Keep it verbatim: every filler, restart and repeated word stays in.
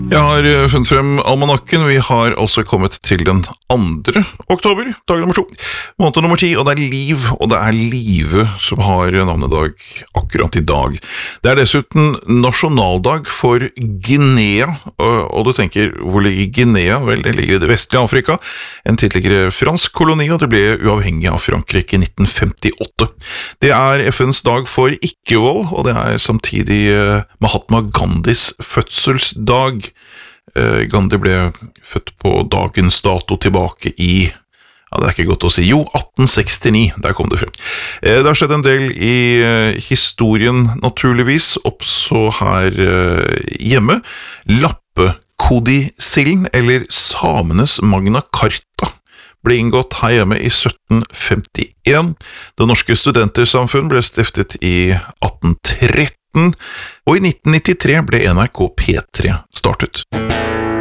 Jeg har funnet frem almanakken. Vi har altså kommet til den andre oktober, dag nummer to, måned nummer ti, og det er Liv, og det er Live som har navnedag akkurat i dag. Det er dessuten nasjonaldag for Guinea, og du tenker, hvor ligger Guinea? Vel, det ligger i det vestlige Afrika, en tidligere fransk koloni, og det ble uavhengig av Frankrike i nitten femtiåtte. Det er F N's dag for ikke-vold, og det er samtidig Mahatma Gandhis fødselsdag. Gandhi ble født på dagens dato tilbake i, ja det er ikke godt å si, jo atten sekstini, der kom det frem. Det har skjedd en del i historien naturligvis, også her hjemme. Lappekodicillen, eller samenes Magna Carta, ble inngått her hjemme i sytten femtien. Det norske studentersamfunn ble stiftet i atten tretten, og i nitten nittitre ble N R K P tre startet.